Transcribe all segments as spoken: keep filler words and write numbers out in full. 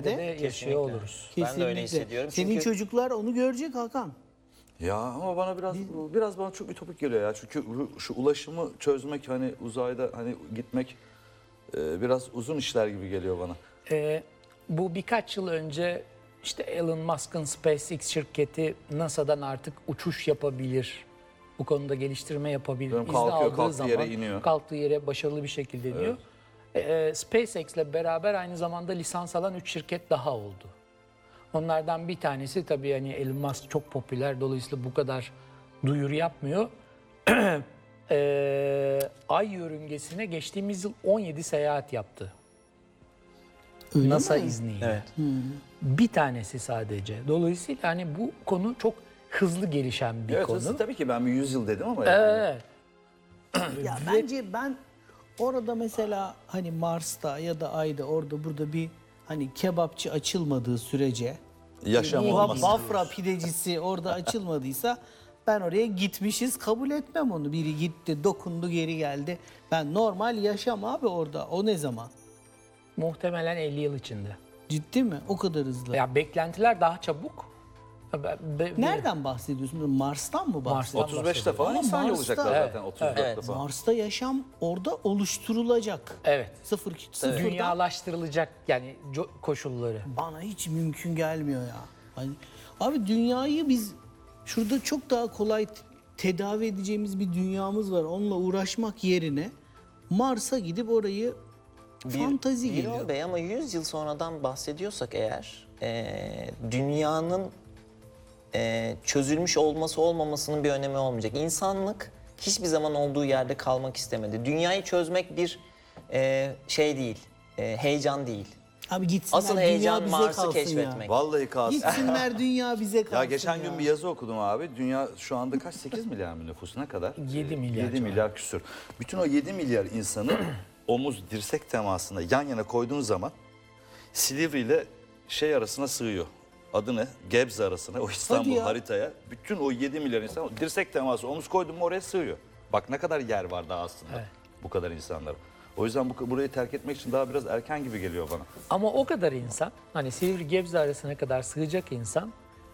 de yaşıyor Kesinlikle. oluruz. Ben de öyle hissediyorum. Senin Çünkü çocuklar onu görecek Hakan. Ya ama bana biraz biraz bana çok ütopik geliyor ya. Çünkü şu ulaşımı çözmek, hani uzayda hani gitmek e, biraz uzun işler gibi geliyor bana. Ee, bu birkaç yıl önce işte Elon Musk'ın SpaceX şirketi NASA'dan artık uçuş yapabilir. Bu konuda geliştirme yapabilir. Diyorum, İzni kalkıyor, aldığı kalktığı zaman yere iniyor. kalktığı yere başarılı bir şekilde iniyor. Ee, SpaceX'le beraber aynı zamanda lisans alan üç şirket daha oldu. Onlardan bir tanesi tabii hani Elon Musk çok popüler, dolayısıyla bu kadar duyuru yapmıyor. ee, Ay yörüngesine geçtiğimiz yıl on yedi seyahat yaptı. Öyle NASA mi? izniyle. evet. Bir tanesi sadece. Dolayısıyla hani bu konu çok hızlı gelişen bir Evet, konu. aslında tabii ki ben bir yüz yıl dedim ama yani. Evet. Ya bence ben orada mesela hani Mars'ta ya da Ay'da orada burada bir hani kebapçı açılmadığı sürece, Yaşam Niye olmaz. Bafra pidecisi orada açılmadıysa ben oraya gitmişiz kabul etmem onu. Biri gitti, dokundu, geri geldi. Ben normal yaşam abi orada. O ne zaman? Muhtemelen elli yıl içinde. Ciddi mi? O kadar hızlı. Ya beklentiler daha çabuk. Be- be- Nereden bahsediyorsun? Mars'tan mı bahsediyorsun? Mars'tan. otuz beşte falan Ama insan Mars'ta- olacaklar Evet, zaten otuz dörtte evet. falan. Mars'ta yaşam orada oluşturulacak. Evet. Sıfır, sıfırdan Dünyalaştırılacak yani co- koşulları. bana hiç mümkün gelmiyor ya. Hani, abi dünyayı biz şurada çok daha kolay t- tedavi edeceğimiz bir dünyamız var. Onunla uğraşmak yerine Mars'a gidip orayı fantazi Birol geliyor. Bey, ama yüz yıl sonradan bahsediyorsak eğer e, dünyanın e, çözülmüş olması olmamasının bir önemi olmayacak. İnsanlık hiçbir zaman olduğu yerde kalmak istemedi. Dünyayı çözmek bir e, şey değil, e, heyecan değil. Abi gitsinler Asıl dünya heyecan bize Mars'ı kalsın keşfetmek. Vallahi kalsın. ya. Gitsinler dünya bize kalsın Ya geçen ya. gün bir yazı okudum abi. Dünya şu anda kaç? sekiz milyar mı nüfusu, ne kadar? yedi milyar yedi civarı. milyar küsür. Bütün o yedi milyar insanı omuz dirsek temasında yan yana koyduğun zaman Silivri ile şey arasına sığıyor. Adı ne? Gebze arasına, o Hadi İstanbul ya. haritaya. Bütün o yedi milyar insan dirsek teması, omuz koydun mu oraya sığıyor. Bak ne kadar yer var daha aslında Evet. bu kadar insanlar. O yüzden bu, burayı terk etmek için daha biraz erken gibi geliyor bana. Ama o kadar insan, hani Silivri Gebze arasına kadar sığacak insan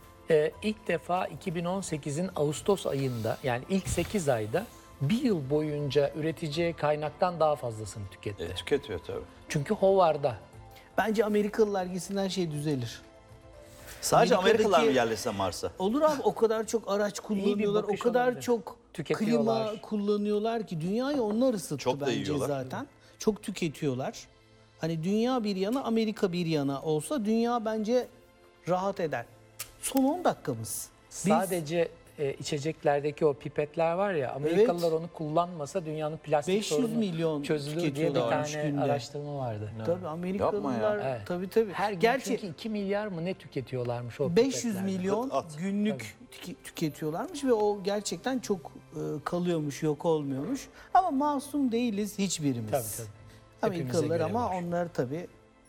e, ilk defa iki bin on sekizin Ağustos ayında, yani ilk sekiz ayda bir yıl boyunca üreteceği kaynaktan daha fazlasını tüketti. E, tüketiyor tabii. Çünkü hovarda. Bence Amerikalılar gitsin her şey düzelir. Sadece Amerika'daki- Amerikalılar mı yerleşse Mars'a? Olur abi, o kadar çok araç kullanıyorlar, o bakış kadar olabilir. çok Tüketiyorlar. klima kullanıyorlar ki dünyayı onlar ısıttı Çok da bence yiyorlar. zaten. Çok tüketiyorlar. Hani dünya bir yana, Amerika bir yana olsa dünya bence rahat eder. Son on dakikamız. Biz Sadece e, içeceklerdeki o pipetler var ya, Amerikalılar onu kullanmasa dünyanın plastik beş yüz sorunu milyon çözülür diye bir tüketiyorlarmış tane günde. araştırma vardı. tabii Amerikalılar Yapma ya. Evet. tabii tabii. Her gün Gerçi çünkü iki milyar mı ne tüketiyorlarmış o beş yüz pipetlerden. milyon At, at. günlük tüke- tüketiyorlarmış ve o gerçekten çok e, kalıyormuş, yok olmuyormuş. Ama masum değiliz hiçbirimiz. Tabii, tabii. Hepimize Amerikalılar göre ama var. onlar tabii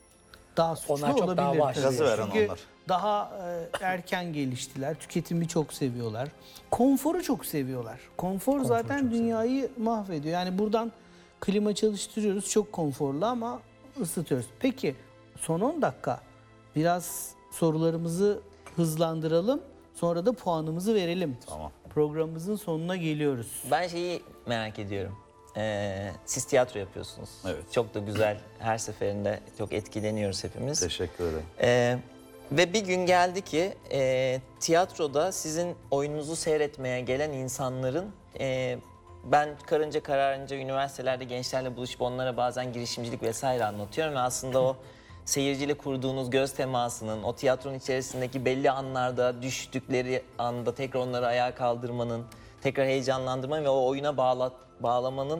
daha suçlu Onlar çok daha olabilir. vahşi. tabii. Gazı veren Çünkü onlar. daha e, erken geliştiler. Tüketimi çok seviyorlar. Konforu çok seviyorlar. Konfor zaten çok dünyayı mahvediyor. Yani buradan klima çalıştırıyoruz. Çok konforlu ama ısıtıyoruz. Peki son on dakika biraz sorularımızı hızlandıralım. Sonra da puanımızı verelim. Tamam. Programımızın sonuna geliyoruz. Ben şeyi merak ediyorum. Ee, siz tiyatro yapıyorsunuz. Evet. Çok da güzel. Her seferinde çok etkileniyoruz hepimiz. Teşekkür ederim. Ee, ve bir gün geldi ki e, tiyatroda sizin oyununuzu seyretmeye gelen insanların e, ben karınca kararınca üniversitelerde gençlerle buluşup onlara bazen girişimcilik vesaire anlatıyorum ve aslında o seyirciyle kurduğunuz göz temasının, o tiyatronun içerisindeki belli anlarda düştükleri anda tekrar onları ayağa kaldırmanın, tekrar heyecanlandırmanın ve o oyuna bağla, bağlamanın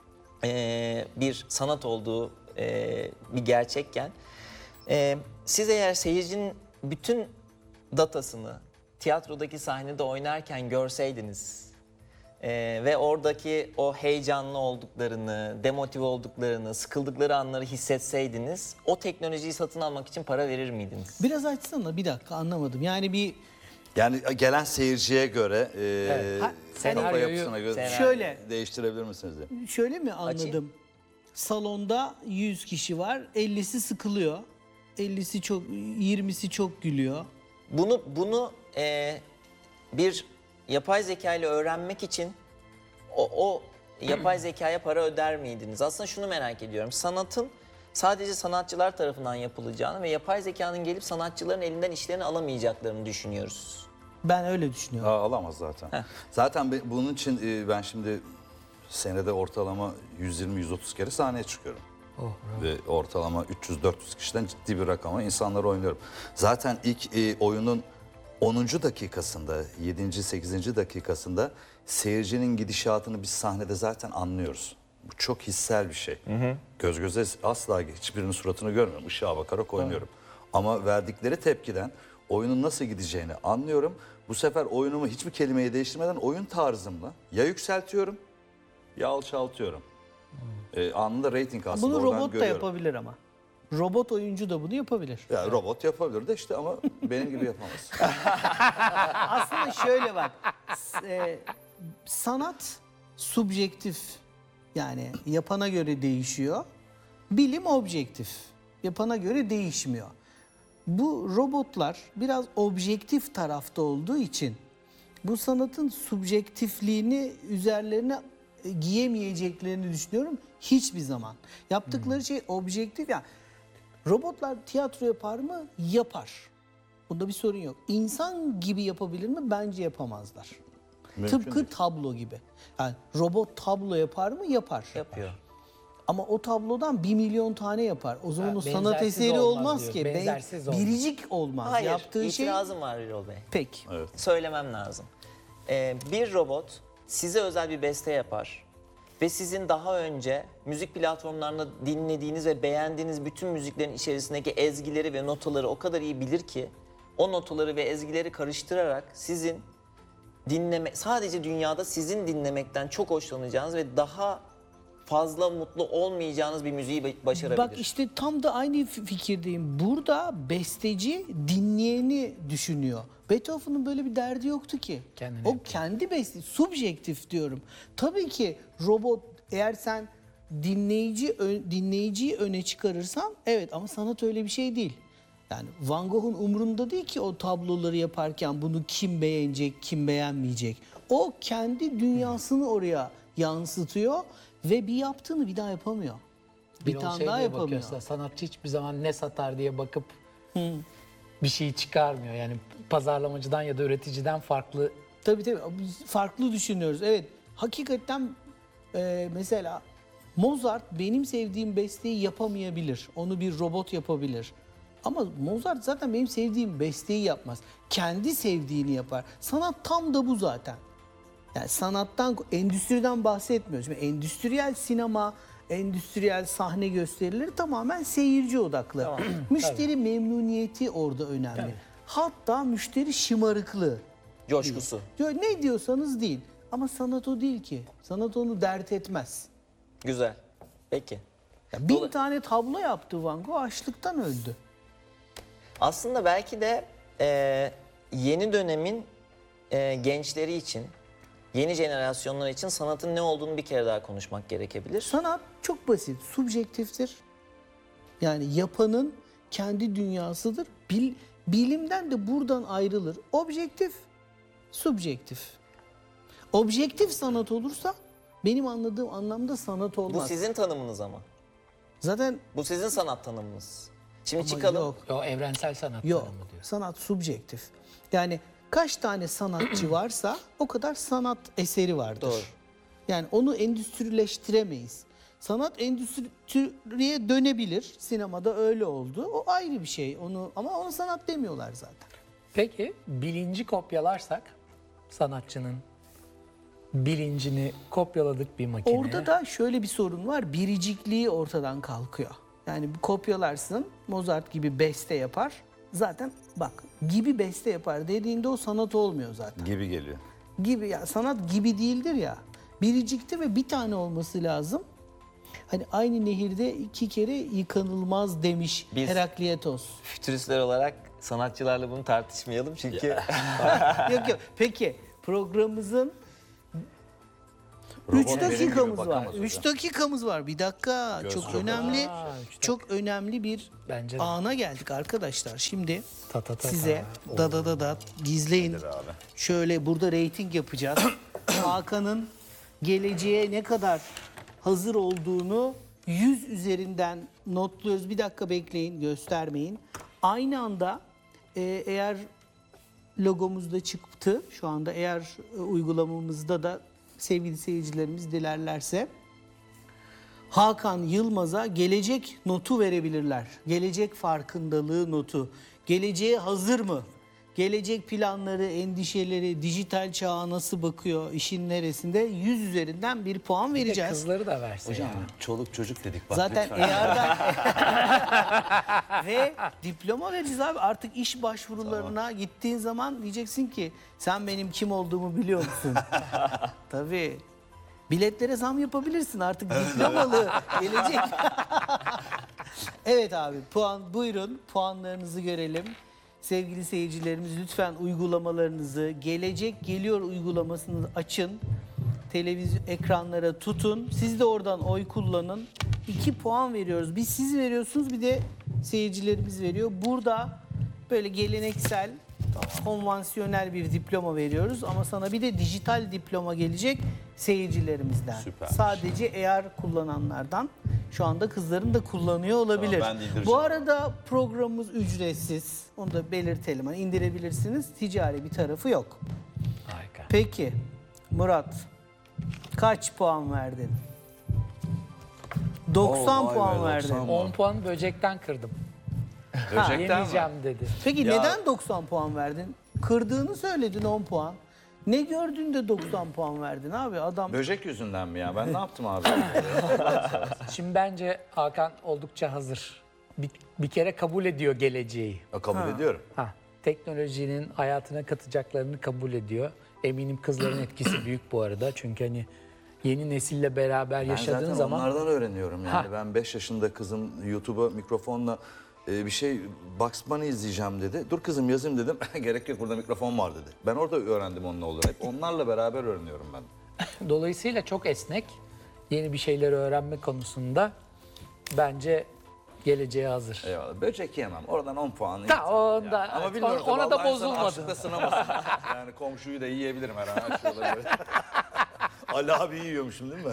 e, bir sanat olduğu e, bir gerçekken e, siz eğer seyircinin bütün datasını tiyatrodaki sahnede oynarken görseydiniz e, ve oradaki o heyecanlı olduklarını, demotive olduklarını, sıkıldıkları anları hissetseydiniz o teknolojiyi satın almak için para verir miydiniz? Biraz açsana, bir dakika, anlamadım. Yani bir Yani gelen seyirciye göre, e, Ha, kafa senaryoyu- yapısına göre senaryo- şöyle değiştirebilir misiniz diye. şöyle mi anladım? Salonda yüz kişi var, ellisi sıkılıyor. ellisi çok, yirmisi çok gülüyor. Bunu bunu e, bir yapay zeka ile öğrenmek için o, o yapay zekaya para öder miydiniz? Aslında şunu merak ediyorum. Sanatın sadece sanatçılar tarafından yapılacağını ve yapay zekanın gelip sanatçıların elinden işlerini alamayacaklarını düşünüyoruz. Ben öyle düşünüyorum. Aa, alamaz zaten. Zaten be- bunun için e, ben şimdi senede ortalama yüz yirmi yüz otuz kere sahneye çıkıyorum. Ve ortalama üç yüz dört yüz kişiden ciddi bir rakama insanlar oynuyorum. Zaten ilk e, oyunun onuncu dakikasında, yedinci sekizinci dakikasında seyircinin gidişatını biz sahnede zaten anlıyoruz. Bu çok hissel bir şey. Göz göze asla hiçbirinin suratını görmüyorum. Işığa bakarak oynuyorum. Ama verdikleri tepkiden oyunun nasıl gideceğini anlıyorum. Bu sefer oyunumu hiçbir kelimeyi değiştirmeden oyun tarzımla ya yükseltiyorum ya alçaltıyorum. Ee, anında rating aslında Bunu oradan robot da görüyorum. yapabilir ama. Robot oyuncu da bunu yapabilir. Ya robot yapabilir de işte ama benim gibi yapamaz. Aslında şöyle bak. s- e, sanat subjektif. Yani yapana göre değişiyor. Bilim objektif. Yapana göre değişmiyor. Bu robotlar biraz objektif tarafta olduğu için bu sanatın subjektifliğini üzerlerine e, giyemeyeceklerini düşünüyorum hiçbir zaman. Yaptıkları şey objektif ya. Robotlar tiyatro yapar mı? Yapar. Bunda bir sorun yok. İnsan gibi yapabilir mi? Bence yapamazlar. Mümkün Tıpkı değil. tablo gibi. Yani robot tablo yapar mı? Yapar. Yapıyor. Ama o tablodan bir milyon tane yapar. O zaman Ha, o sanat benzersiz eseri olmaz olmaz, diyor. ki. Be- Benzersiz olmaz. Biricik olmaz. Hayır, Yaptığı şey itirazım var Birol Bey. pek. Söylemem lazım. Ee, bir robot size özel bir beste yapar ve sizin daha önce müzik platformlarında dinlediğiniz ve beğendiğiniz bütün müziklerin içerisindeki ezgileri ve notaları o kadar iyi bilir ki o notaları ve ezgileri karıştırarak sizin dinleme sadece dünyada sizin dinlemekten çok hoşlanacağınız ve daha fazla mutlu olmayacağınız bir müziği ba- başarabilir. Bak işte tam da aynı fi- fikirdeyim. Burada besteci dinleyeni düşünüyor. Beethoven'ın böyle bir derdi yoktu ki. Kendine o yapıyor. kendi beste, subjektif diyorum. Tabii ki robot eğer sen dinleyici ö- dinleyiciyi öne çıkarırsan evet ama sanat öyle bir şey değil. Yani Van Gogh'un umrunda değil ki o tabloları yaparken bunu kim beğenecek, kim beğenmeyecek. O kendi dünyasını oraya yansıtıyor ve bir yaptığını bir daha yapamıyor. Bir Birol tane şey daha diye yapamıyor. bakıyorsa, sanatçı hiçbir zaman ne satar diye bakıp bir şey çıkarmıyor. Yani pazarlamacıdan ya da üreticiden farklı. Tabii tabii biz farklı düşünüyoruz. Evet hakikaten e, mesela Mozart benim sevdiğim besteyi yapamayabilir. Onu bir robot yapabilir. Ama Mozart zaten benim sevdiğim besteyi yapmaz. Kendi sevdiğini yapar. Sanat tam da bu zaten. Yani sanattan, endüstriden bahsetmiyoruz. Şimdi endüstriyel sinema, endüstriyel sahne gösterileri tamamen seyirci odaklı. Tamam. Müşteri memnuniyeti orada önemli. Hatta müşteri şımarıklığı. Coşkusu. Diyor, ne diyorsanız deyin. Ama sanat o değil ki. Sanat onu dert etmez. Güzel. Peki. Ya bin Dola- tane tablo yaptı Van Gogh, açlıktan öldü. Aslında belki de e, yeni dönemin e, gençleri için, yeni jenerasyonlar için sanatın ne olduğunu bir kere daha konuşmak gerekebilir. Sanat çok basit, subjektiftir. Yani yapanın kendi dünyasıdır. Bil, bilimden de buradan ayrılır. Objektif, subjektif. Objektif sanat olursa benim anladığım anlamda sanat Bu olmaz. sizin tanımınız ama. Zaten Bu sizin sanat tanımınız. Şimdi ama çıkalım. yok. O evrensel sanat Yok, tanımı diyor. sanat subjektif. Yani kaç tane sanatçı varsa o kadar sanat eseri vardır. Doğru. Yani onu endüstrileştiremeyiz. Sanat endüstriye dönebilir. Sinemada öyle oldu. O ayrı bir şey. Onu ama ona sanat demiyorlar zaten. Peki bilinci kopyalarsak sanatçının bilincini kopyaladık bir makineye. Orada da şöyle bir sorun var. Biricikliği ortadan kalkıyor. Yani bir kopyalarsın. Mozart gibi beste yapar. Zaten bak gibi beste yapar dediğinde o sanat olmuyor zaten. Gibi geliyor. Gibi ya sanat gibi değildir ya. Biricikti ve bir tane olması lazım. Hani aynı nehirde iki kere yıkanılmaz demiş Biz- Herakleitos. Fütüristler olarak sanatçılarla bunu tartışmayalım çünkü Yok yok. Peki programımızın Üç Robot benim gibi dakikamız var. bakamaz Üç hocam. dakikamız var. Bir dakika. Göz çok çok önemli. Aa, üç dakika. Çok önemli bir Bence de. ana geldik arkadaşlar. Şimdi Ta ta ta size ta. da da da da gizleyin. Nedir abi? Şöyle burada reyting yapacağız. Hakan'ın geleceğe ne kadar hazır olduğunu yüz üzerinden notluyoruz. Bir dakika bekleyin, göstermeyin. Aynı anda e, eğer logomuz da çıktı şu anda, eğer e, uygulamamızda da sevgili seyircilerimiz dilerlerse Hakan Yılmaz'a gelecek notu verebilirler. Gelecek farkındalığı notu. Geleceğe hazır mı? Gelecek planları, endişeleri, dijital çağa nasıl bakıyor, işin neresinde? yüz üzerinden bir puan Bir de vereceğiz. kızları da versin Hocam ya. çoluk çocuk dedik bak Zaten lütfen. eğerden ve diploma vereceğiz abi. Artık iş başvurularına gittiğin zaman diyeceksin ki sen benim kim olduğumu biliyor musun? Tabii. Biletlere zam yapabilirsin artık, diplomalı gelecek. Evet abi, puan buyurun, puanlarınızı görelim. Sevgili seyircilerimiz lütfen uygulamalarınızı, Gelecek Geliyor uygulamasını açın. Televizyon ekranlara tutun. Siz de oradan oy kullanın. İki puan veriyoruz. Bir siz veriyorsunuz, bir de seyircilerimiz veriyor. Burada böyle geleneksel, konvansiyonel bir diploma veriyoruz. Ama sana bir de dijital diploma gelecek seyircilerimizden. Süpermiş. Sadece eğer kullananlardan. Şu anda kızların da kullanıyor olabilir. Tamam, ben de indireceğim. Bu arada programımız ücretsiz. Onu da belirtelim. Hani indirebilirsiniz. Ticari bir tarafı yok. Harika. Peki Murat, kaç puan verdin? doksan Oo, vay puan be, verdin. doksan. on puan böcekten kırdım. Böcekten mi? Yemeyeceğim dedi. Peki Ya- neden doksan puan verdin? Kırdığını söyledin on puan. Ne gördün de doksan puan verdin abi? Adam Böcek yüzünden mi ya? Ben ne yaptım abi? Şimdi bence Hakan oldukça hazır. Bir, bir kere kabul ediyor geleceği. Ya, kabul ediyorum. Ha, teknolojinin hayatına katacaklarını kabul ediyor. Eminim kızların etkisi büyük bu arada. Çünkü hani yeni nesille beraber Ben yaşadığın zaten zaman onlardan öğreniyorum yani. Ha. Ben beş yaşında kızım YouTube'a mikrofonla e, bir şey Bugs Bunny izleyeceğim dedi. Dur kızım yazayım dedim. Gerek yok, burada mikrofon var dedi. Ben orada öğrendim onun ne olduğunu. Hep onlarla beraber öğreniyorum ben. dolayısıyla çok esnek. Yeni bir şeyleri öğrenme konusunda bence geleceğe hazır. Eyvallah. Böcek yemem. Oradan on puan. Ta, onda- Ya, ama evet, bilmiyorum. ona tabii, da Allah insanı bozulmadı. açlıkla sınamasın. Yani komşuyu da yiyebilirim her an. Şurada böyle. Ali abi yiyormuşum değil mi?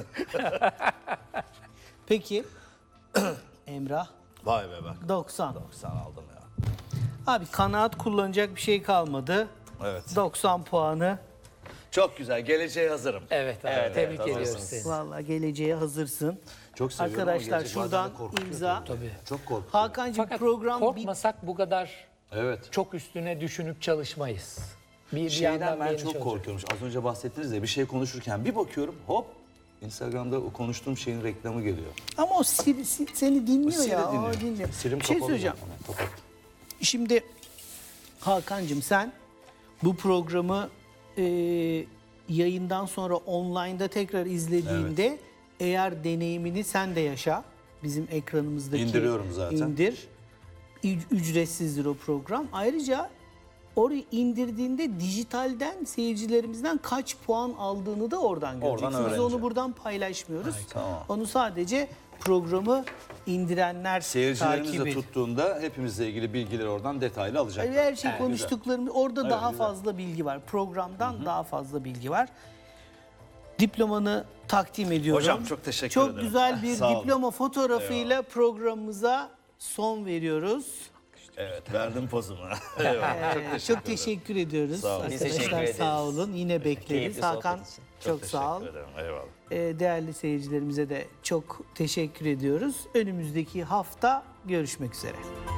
peki Emrah Vay be bak. doksan. Sen aldın ya. Abi kanaat kullanacak bir şey kalmadı. Evet. doksan puanı. Çok güzel. Geleceğe hazırım. Evet, abi, Evet, tebrik evet, ediyoruz hazırsınız. seni. Vallahi geleceğe hazırsın. Çok seviyorum ama Arkadaşlar gelecek bazen şuradan de korkutuyor imza. tabii. Çok korkutuyor. Hakan'cığım Fakat program bir... korkmasak bu kadar Evet. çok üstüne düşünüp çalışmayız. Bir, bir Şeyden yandan ben bir çok endişe olacak. korkuyorum. Az önce bahsettiniz ya, bir şey konuşurken bir bakıyorum hop Instagram'da o konuştuğum şeyin reklamı geliyor. Ama o sil- sil- seni dinliyor Siri ya. dinliyor. O dinliyor. Sirim Bir şey kapalı söyleyeceğim. zaten, kapattım. Şimdi Hakan'cığım sen bu programı e, yayından sonra online'da tekrar izlediğinde eğer deneyimini sen de yaşa. Bizim ekranımızdaki İndiriyorum zaten. indir. Ü- Ücretsizdir o program. Ayrıca orayı indirdiğinde dijitalden seyircilerimizden kaç puan aldığını da oradan göreceksin. Biz onu öğreneceğim. buradan paylaşmıyoruz. Tamam. Onu sadece programı indirenler Seyircilerimiz takip de ediyor. tuttuğunda hepimizle ilgili bilgileri oradan detaylı alacaklar. Her şey Evet, konuştuklarımız orada daha güzel. fazla bilgi var. Programdan daha fazla bilgi var. Diplomanı takdim ediyorum. Hocam çok teşekkür Çok ederim. güzel bir Sağ olun. diploma fotoğrafıyla programımıza son veriyoruz. Evet, verdim pozumu. Eyvallah. Çok Ee, teşekkür çok teşekkür ediyoruz. Sağ olun. Biz teşekkür Arkadaşlar ederiz. sağ olun. Yine bekleriz. Keyifli sohbet Hakan için. çok, sağ ol. Teşekkür ederim. Eyvallah. Ee, değerli seyircilerimize de çok teşekkür ediyoruz. Önümüzdeki hafta görüşmek üzere.